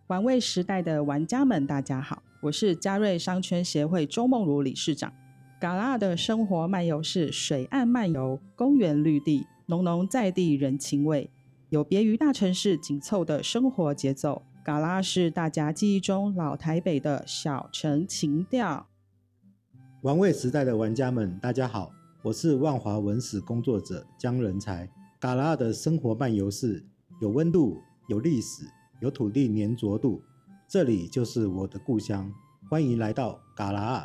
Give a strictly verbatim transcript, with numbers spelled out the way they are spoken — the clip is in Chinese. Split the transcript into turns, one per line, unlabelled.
玩味时代的玩家们，大家好，我是嘉瑞商圈协会周梦如理事长。嘎拉的生活漫游是水岸漫游，公园绿地，浓浓在地人情味，有别于大城市紧凑的生活节奏。嘎拉是大家记忆中老台北的小城情调。
玩味时代的玩家们，大家好，我是万华文史工作者江仁才。嘎拉的生活漫游是有温度、有历史、有土地粘着度，这里就是我的故乡，欢迎来到嘎拉。